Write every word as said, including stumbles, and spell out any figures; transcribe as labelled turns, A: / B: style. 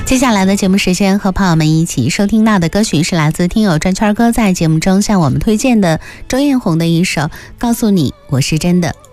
A: 接下来的节目时间，和朋友们一起收听到的歌曲是来自听友转圈哥在节目中向我们推荐的周艳红的一首《告诉你我是真的